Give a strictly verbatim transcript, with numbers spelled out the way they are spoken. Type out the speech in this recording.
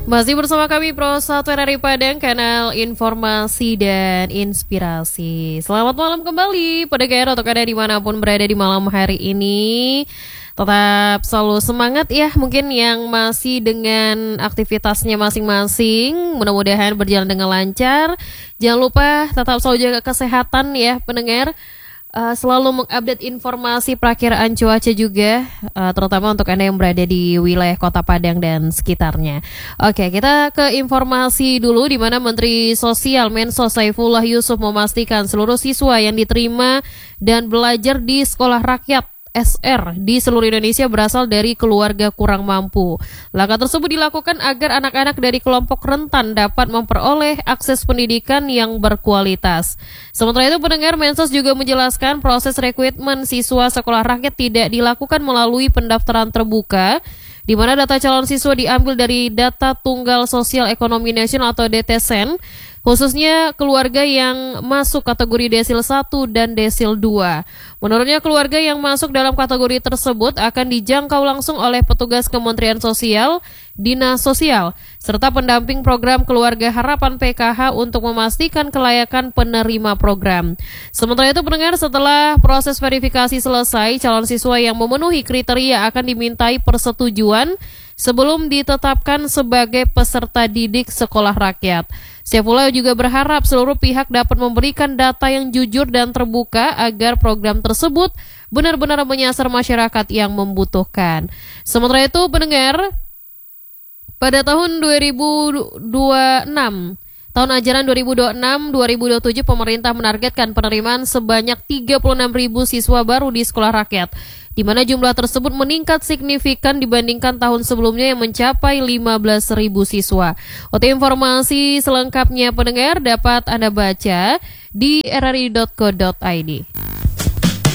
Masih bersama kami Pro satu R R I Padang, kanal informasi dan inspirasi. Selamat malam kembali pendengar atau Anda dimanapun berada di malam hari ini. Tetap selalu semangat ya, mungkin yang masih dengan aktivitasnya masing-masing, mudah-mudahan berjalan dengan lancar. Jangan lupa tetap selalu jaga kesehatan ya pendengar. Uh, selalu mengupdate informasi perakiraan cuaca juga, uh, terutama untuk Anda yang berada di wilayah Kota Padang dan sekitarnya. Oke, kita ke informasi dulu, di mana Menteri Sosial Mensos Saifullah Yusuf memastikan seluruh siswa yang diterima dan belajar di sekolah rakyat S R di seluruh Indonesia berasal dari keluarga kurang mampu. Langkah tersebut dilakukan agar anak-anak dari kelompok rentan dapat memperoleh akses pendidikan yang berkualitas. Sementara itu, pendengar, Mensos juga menjelaskan proses rekrutmen siswa sekolah rakyat tidak dilakukan melalui pendaftaran terbuka, di mana data calon siswa diambil dari data Tunggal Sosial Ekonomi Nasional atau D T S E N, khususnya keluarga yang masuk kategori desil satu dan desil dua. Menurutnya, keluarga yang masuk dalam kategori tersebut akan dijangkau langsung oleh petugas Kementerian Sosial, Dinas Sosial, serta pendamping program Keluarga Harapan P K H untuk memastikan kelayakan penerima program. Sementara itu, pendengar, setelah proses verifikasi selesai, calon siswa yang memenuhi kriteria akan dimintai persetujuan sebelum ditetapkan sebagai peserta didik sekolah rakyat. Saifullah juga berharap seluruh pihak dapat memberikan data yang jujur dan terbuka agar program tersebut benar-benar menyasar masyarakat yang membutuhkan. Sementara itu, pendengar, pada tahun dua ribu dua puluh enam, tahun ajaran dua ribu dua puluh enam dua ribu dua puluh tujuh, pemerintah menargetkan penerimaan sebanyak tiga puluh enam ribu siswa baru di sekolah rakyat, di mana jumlah tersebut meningkat signifikan dibandingkan tahun sebelumnya yang mencapai lima belas ribu siswa. Untuk informasi selengkapnya, pendengar, dapat Anda baca di r r i dot co dot i d.